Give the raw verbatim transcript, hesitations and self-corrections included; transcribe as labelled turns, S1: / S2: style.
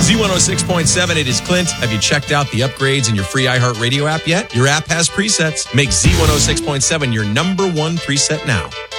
S1: Z one oh six point seven, it is Clint. Have you checked out the upgrades in your free iHeartRadio app yet? Your app has presets. Make Z one oh six point seven your number one preset now.